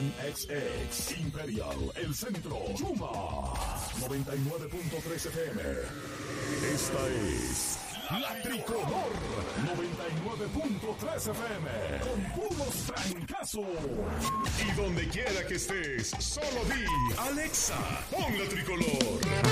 Sherman XX, Imperial, El Centro, Chuma, 99.3 FM. Esta es La Tricolor, 99.3 FM, con puros francazos. Y donde quiera que estés, solo di, Alexa, pon La Tricolor.